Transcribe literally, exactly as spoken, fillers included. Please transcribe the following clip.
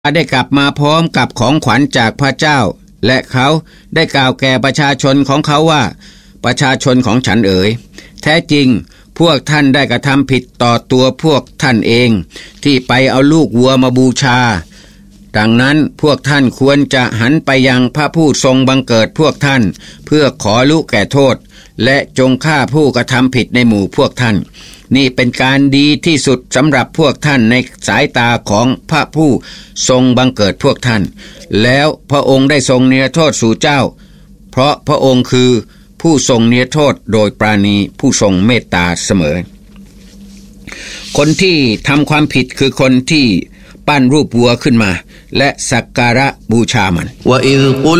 ได้กลับมาพร้อมกับของขวัญจากพระเจ้าและเขาได้กล่าวแก่ประชาชนของเขาว่าประชาชนของฉันเอ๋ยแท้จริงพวกท่านได้กระทำผิดต่อตัวพวกท่านเองที่ไปเอาลูกวัวมาบูชาดังนั้นพวกท่านควรจะหันไปยังพระผู้ทรงบังเกิดพวกท่านเพื่อขอลุแก่โทษและจงฆ่าผู้กระทำผิดในหมู่พวกท่านนี่เป็นการดีที่สุดสำหรับพวกท่านในสายตาของพระผู้ทรงบังเกิดพวกท่านแล้วพระองค์ได้ทรงนิรโทษสู่เจ้าเพราะพระองค์คือผู้ทรงนิรโทษโดยปราณีผู้ทรงเมตตาเสมอคนที่ทำความผิดคือคนที่ปั้นรูปวัวขึ้นมาและสักการะบูชามัน